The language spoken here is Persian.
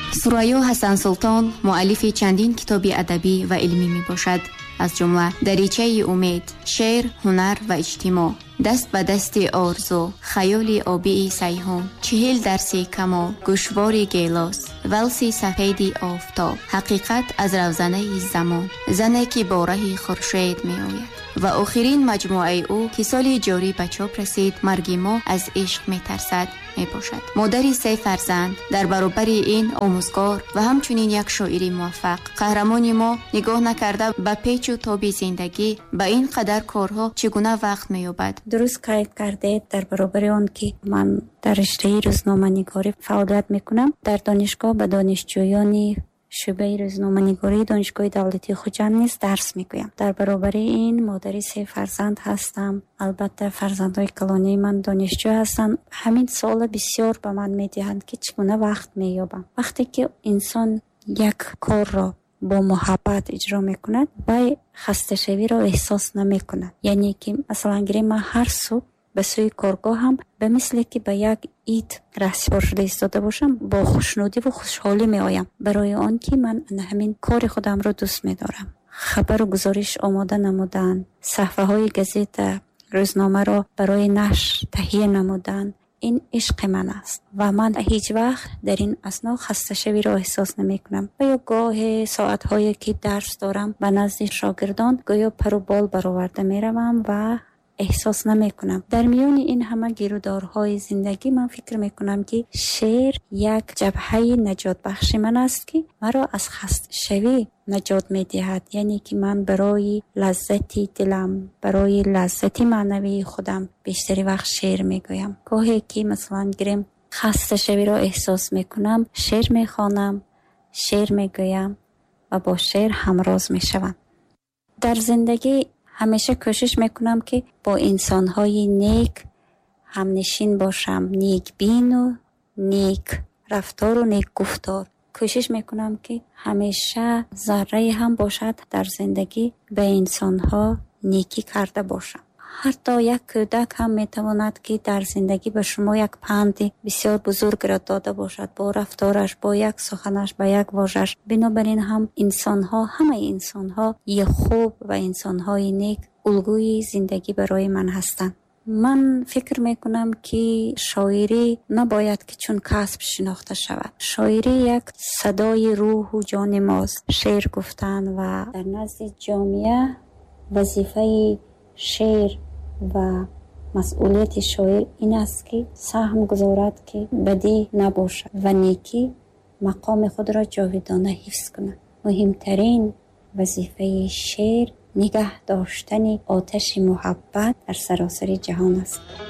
سریا حسن سلطان مؤلف چندین کتاب ادبی و علمی می باشد. از جمله دریچه امید، شعر، هنر و اجتماع، دست به دست آرزو، خیال آبی سیحون، 40 درس کمال، گوشوار گیلاس، ولسی سفید آفتاب، حقیقت از روزنه زمان، زنی که با ره خورشید می آید و آخرین مجموعه او که سال جاری به چاپ رسید، مرگ ما از عشق می ترسد می باشد. مادری 3 فرزند در برابر این آموزگار و همچنین یک شاعر موفق، قهرمان ما نگاه نکرده به پیچ و تاب زندگی، به این قدر کارها چگونه وقت می یابد؟ درست کرده در برابر اون که من در رشته روزنامه‌نگاری فعالیت میکنم، در دانشگاه به دانشجویان شعبه روزنامه‌نگاری دانشگاه دولتی خوجند نیز درس میگویم. در برابر این مادری 3 فرزند هستم. البته فرزندای کلانی من دانشجو هستند. همین سوال بسیار به من میدهند که چگونه وقت مییابم. وقتی که انسان یک کار را با محبت اجرا میکند و خسته شوی را احساس نمیکند. یعنی که مثلا من هر صبح به سوی کارگاه هم به مثل که به یک عید رسم شده ایستاده باشم، با خوشنودی و خوشحالی می آیم، برای آن که من همین کار خودم را دوست می دارم. خبر و گزارش آماده نمودن، صفحه های گزیت روزنامه را برای نشر تهیه نمودن، این عشق من است و من هیچ وقت در این اثنا خسته شوی را احساس نمی کنم. و یا گاه ساعت هایی که درس دارم به نزد شاگردان گویا پر و بال برآورده می روم و احساس نمی کنم. در میان این همه گیرودارهای زندگی من فکر می کنم که شعر یک جبهه نجات بخش من است که مرا از خسته شوی نجات می دهد. یعنی که من برای لذتی دلم، برای لذتی معنوی خودم بیشتری وقت شعر می گویم. گاهی که مثلا خسته شوی را احساس می کنم، شعر می خوانم، شعر می گویم و با شعر همراز می شوم. در زندگی همیشه کوشش میکنم که با انسانهای نیک همنشین باشم، نیک بین و نیک رفتار و نیک گفتار. کوشش میکنم که همیشه ذره هم باشد در زندگی به انسانها نیکی کرده باشم. حتی یک کودک هم میتواند که در زندگی به شما یک پند بسیار بزرگ را داده باشد، با رفتارش، با یک سخنش، با یک واژه‌اش. بنابراین هم انسانها، همه انسانها یه خوب و انسانهای نیک الگوی زندگی برای من هستند. من فکر میکنم که شاعری نباید که چون کسب شناخته شود. شاعری یک صدای روح و جان ماست. شعر گفتن و در نزد جامعه وظیفه شعر و مسئولیت شاعر این است که سهم گذارد که بدی نباشد و نیکی مقام خود را جاودانه حفظ کند. مهمترین وظیفه شعر نگه داشتن آتش محبت در سراسر جهان است.